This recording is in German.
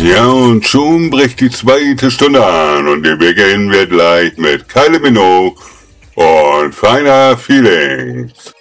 Ja, und schon bricht die zweite Stunde an und wir beginnen wir gleich mit Kylie Minogue und Finer Feelings.